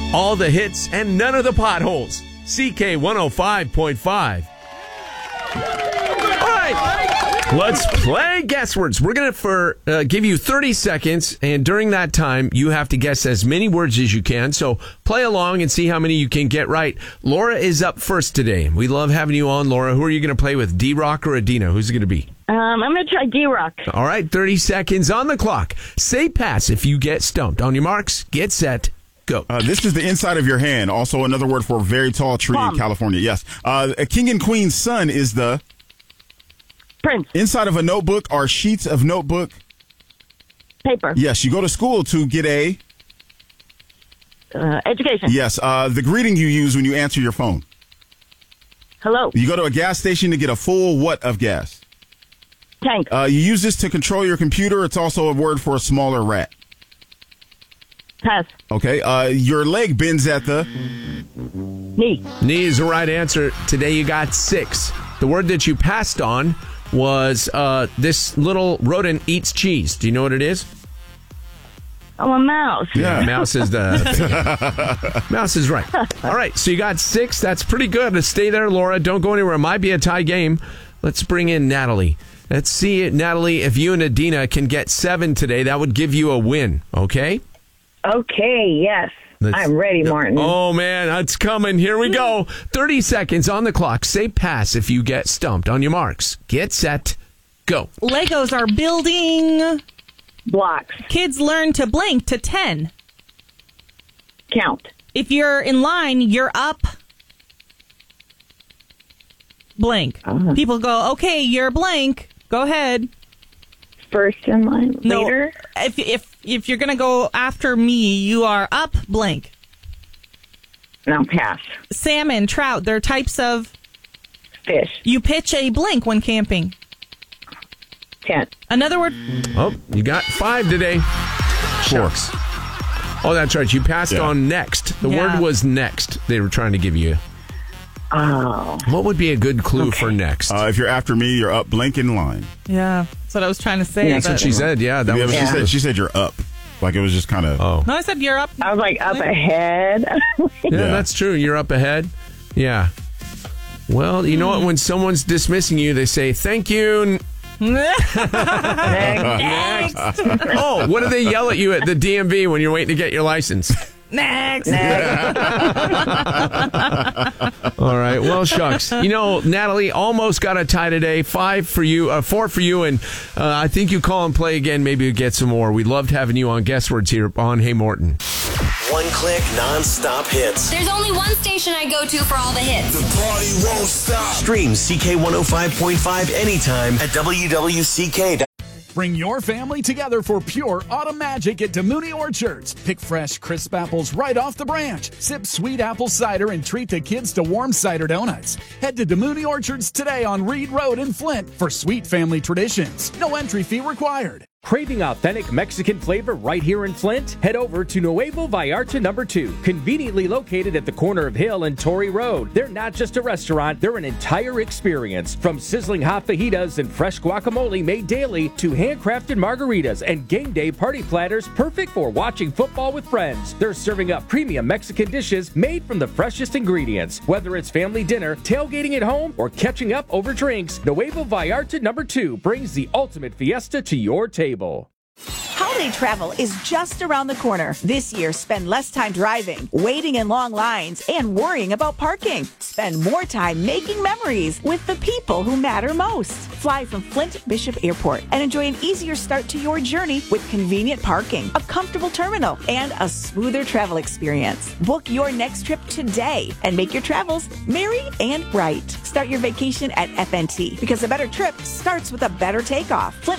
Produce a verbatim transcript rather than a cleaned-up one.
All the hits and none of the potholes. C K one oh five point five. All right, let's play guesswords. We're going to for uh, give you thirty seconds, and during that time, you have to guess as many words as you can. So play along and see how many you can get right. Laura is up first today. We love having you on, Laura. Who are you going to play with, D-Rock or Adina? Who's it going to be? Um, I'm going to try D-Rock. All right, thirty seconds on the clock. Say pass if you get stumped. On your marks, get set, go. Uh, this is the inside of your hand. Also another word for a very tall tree Palm. in California. Yes. Uh, a king and queen's son is the... Prince. Inside of a notebook are sheets of notebook. Paper. Yes, you go to school to get a... Uh, education. Yes, uh, the greeting you use when you answer your phone. Hello. You go to a gas station to get a full what of gas? Tank. Uh, you use this to control your computer. It's also a word for a smaller rat. Pass. Okay. Uh, your leg bends at the... Knee. Knee is the right answer. Today you got six. The word that you passed on was uh, this little rodent eats cheese. Do you know what it is? Oh, a mouse. Yeah. Mouse is the... Mouse is right. All right, so you got six. That's pretty good. Stay there, Laura. Don't go anywhere. It might be a tie game. Let's bring in Natalie. Let's see, Natalie, if you and Adina can get seven today, that would give you a win, okay? Okay, yes. Let's, I'm ready, Martin. Oh, man, it's coming. Here we go. thirty seconds on the clock. Say pass if you get stumped. On your marks. Get set. Go. Legos are building. Blocks. Kids learn to blink to ten. Count. If you're in line, you're up. Blank. Uh-huh. People go, okay, you're blank. Go ahead. First in line. No, Later. If if if you're gonna go after me, you are up. Blank. No, pass. Salmon, trout. They're types of. Fish. You pitch a blink when camping. Tent. Another word. Oh, you got five today. Sharks. Oh, that's right. You passed Yeah. on next. The Yeah. word was next. They were trying to give you. Oh. What would be a good clue for next? Uh, if you're after me, you're up, blink in line. Yeah, that's what I was trying to say. That's what but- she said. Yeah, that Yeah, was. but she, Yeah. said, she said you're up. Like it was just kind of... Oh, No, I said you're up. I was like up ahead. yeah, Yeah. that's true. You're up ahead. Yeah. Well, you know what? When someone's dismissing you, they say thank you. Next. Oh, what do they yell at you at the D M V when you're waiting to get your license? Next. Next. All right. Well, shucks. You know, Natalie almost got a tie today. Five for you, uh, four for you, and uh, I think you call and play again. Maybe you get some more. We loved having you on Guess Words here on Hey Morton. One click, non-stop hits. There's only one station I go to for all the hits. The party won't stop. Stream C K one oh five point five anytime at W W C K dot com. Bring your family together for pure autumn magic at Damuni Orchards. Pick fresh, crisp apples right off the branch. Sip sweet apple cider and treat the kids to warm cider donuts. Head to Damuni Orchards today on Reed Road in Flint for sweet family traditions. No entry fee required. Craving authentic Mexican flavor right here in Flint? Head over to Nuevo Vallarta number two, conveniently located at the corner of Hill and Torrey Road. They're not just a restaurant, they're an entire experience. From sizzling hot fajitas and fresh guacamole made daily to handcrafted margaritas and game day party platters perfect for watching football with friends. They're serving up premium Mexican dishes made from the freshest ingredients. Whether it's family dinner, tailgating at home, or catching up over drinks, Nuevo Vallarta number two brings the ultimate fiesta to your table. Holiday travel is just around the corner. This year, spend less time driving, waiting in long lines, and worrying about parking. Spend more time making memories with the people who matter most. Fly from Flint Bishop Airport and enjoy an easier start to your journey with convenient parking, a comfortable terminal, and a smoother travel experience. Book your next trip today and make your travels merry and bright. Start your vacation at F N T because a better trip starts with a better takeoff. Flint